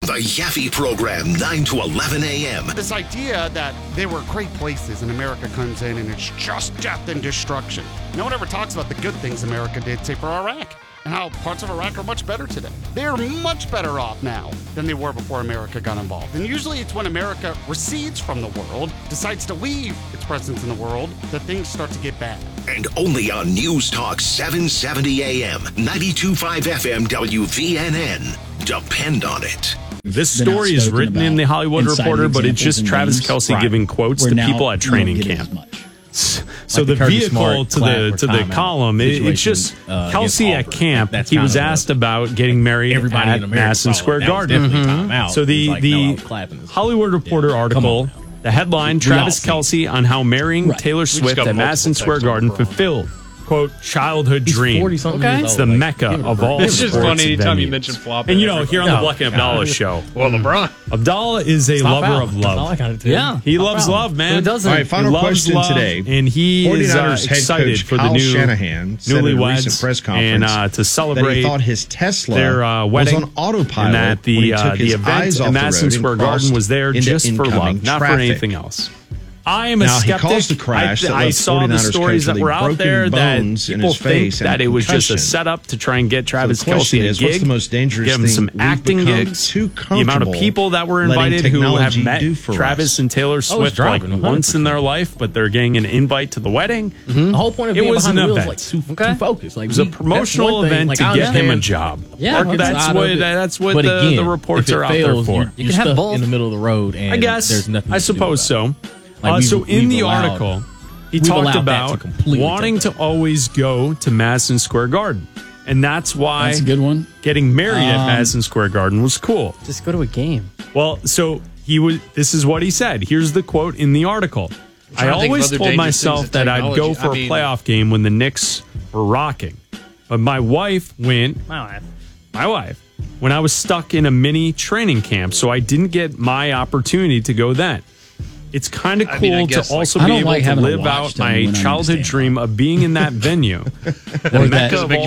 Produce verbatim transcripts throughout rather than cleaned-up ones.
The Yaffe Program, nine to eleven a.m. This idea that they were great places and America comes in and it's just death and destruction. No one ever talks about the good things America did, say, for Iraq, and how parts of Iraq are much better today. They're much better off now than they were before America got involved. And usually it's when America recedes from the world, decides to leave its presence in the world, that things start to get bad. And only on News Talk seven seventy a.m., ninety-two point five F M W V N N. Depend on it. This story is written in the Hollywood Reporter, but it's just Travis Kelce right. giving quotes to people at training camp. So like the, the vehicle to the to the column, it, it's just uh, Kelce at camp. He was asked about getting married Everybody at Madison Square Garden. Mm-hmm. So the like, the no, Hollywood Reporter yeah. article, the headline: Travis Kelce on how marrying right. Taylor Swift at Madison Square Garden fulfilled, quote, childhood He's dream. Okay. It's the old, mecca like, of all It's just funny anytime venues. You mention flopping. And you know, here on no. the Black and Abdallah show. Well, LeBron. Abdallah is a Stop lover out. of love. I yeah. He loves problem. love, man. Who doesn't? All right, final question love, today. And he is uh, excited for Kyle the new Shanahan newlyweds press conference and uh, to celebrate that he thought his Tesla their uh, wedding was on autopilot and that the, when he uh, took the his event eyes at off Madison the road Square Garden was there just for love, not for anything else. I am a now, skeptic. He calls the crash I, I saw the stories that were out there that people think that it was just a setup to try and get Travis so Kelce a is, gig, what's the most dangerous give him some acting gigs. The amount of people that were invited who have met Travis us. and Taylor Swift driving, like once in their life, but they're getting an invite to the wedding. Mm-hmm. The whole point of it being was behind an the wheels, event. Like, too, okay. too focused. Like, it was a promotional event to get him a job. Yeah, that's what that's what the reports are out there for. You can have both in the middle of the road, and I guess. There's nothing. I suppose so. Like uh, so in the allowed, article, he talked about wanting to always go to Madison Square Garden. And that's why that's a good one. Getting married um, at Madison Square Garden was cool. Just go to a game. Well, so he was. This is what he said. Here's the quote in the article. I always told myself that I'd go for I mean, a playoff game when the Knicks were rocking. But my wife went... My wife. My wife. When I was stuck in a mini training camp, so I didn't get my opportunity to go then. It's kind of cool I mean, to like, also be able like to live out my childhood dream of being in that venue. The mecca of all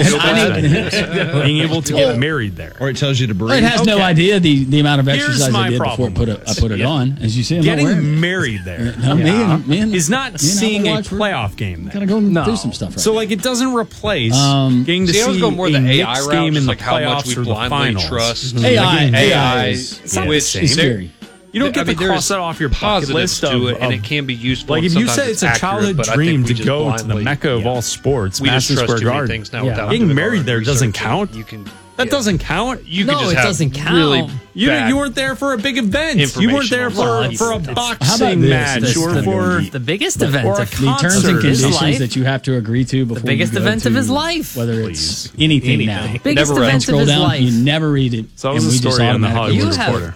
sports, being able to get married there. Or it tells you to breathe. Well, it has okay. no idea the, the amount of exercise I did before I put it, I put it yeah. on. As you see, I'm getting married there no, yeah. me and, me and, is not seeing a playoff game there. Gotta go no. do some stuff. Right so, like, it doesn't replace um, getting to see, see more a the Knicks A I game in the like playoffs or the finals. Trust. A I, A I, which is very. You don't get I mean, to cross that off your bucket list of, it, and it can be useful. Like if you say it's a childhood accurate, dream to go to the mecca of yeah. all sports, we Madison Square Garden, yeah. getting married there doesn't count. You can. That doesn't count. You no, it doesn't count. Really you you weren't there for a big event. You weren't there for for a boxing match or for the biggest event or a the terms and conditions that you have to agree to before the biggest event of his life. Whether it's anything now, biggest event of his life. You never read it. So that was the story on the Hollywood Reporter.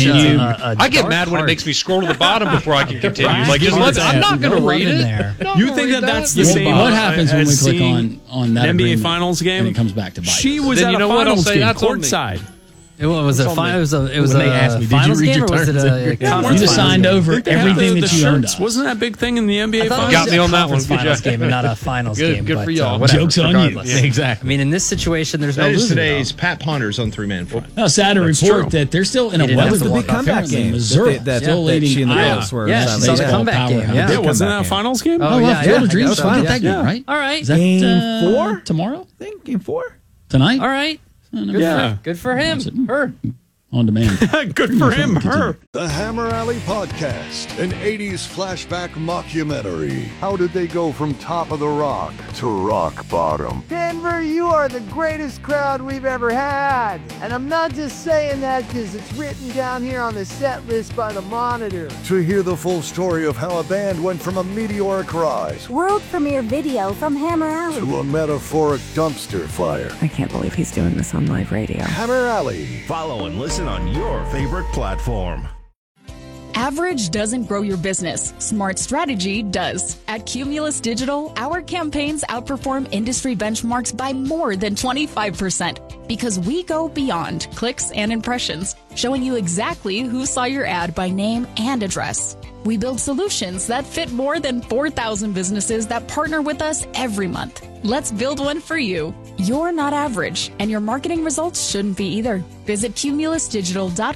I get mad when it makes me scroll to the bottom before I can continue. Like I'm not going to read it. You think that that's the same? What happens when we click on on that N B A Finals game and it comes back to bite? She was at a Finals game courtside. It was a fi- it was a it was a asked me, finals game or was it a, a conference? You just signed over everything the, that the you owned. Wasn't that a big thing in the N B A finals? Got me on that one. Finals game and not a finals good, game. Good but, for y'all. Uh, whatever, Jokes on regardless. you. Yeah, exactly. I mean, in this situation, there's that no is losing. Today's Pat Ponders on three man front. No, sad to report that they're still in a weather. weather Was the big comeback game? Missouri That still leading. She and the girls were. Yeah, she's on the comeback game. Yeah, wasn't that a finals game? Oh yeah, Field of Dreams. Get that game right. All right. Game four tomorrow. I think game four tonight. All right. Yeah, good for him. Her. On demand. Good for him, her. The Hammer Alley Podcast, an eighties flashback mockumentary. How did they go from top of the rock to rock bottom? Denver, you are the greatest crowd we've ever had. And I'm not just saying that because it's written down here on the set list by the Monitor. To hear the full story of how a band went from a meteoric rise, world premiere video from Hammer Alley, to a metaphoric dumpster fire. I can't believe he's doing this on live radio. Hammer Alley. Follow and listen on your favorite platform. Average doesn't grow your business. Smart strategy does. At Cumulus Digital, our campaigns outperform industry benchmarks by more than twenty-five percent because we go beyond clicks and impressions, showing you exactly who saw your ad by name and address. We build solutions that fit more than four thousand businesses that partner with us every month. Let's build one for you. You're not average, and your marketing results shouldn't be either. Visit cumulus digital dot com